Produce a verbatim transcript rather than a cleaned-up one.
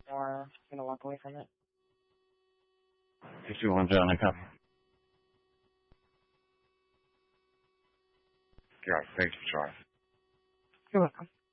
or gonna walk away from it? If you want John a cup. Yeah, thank you, John. You're welcome.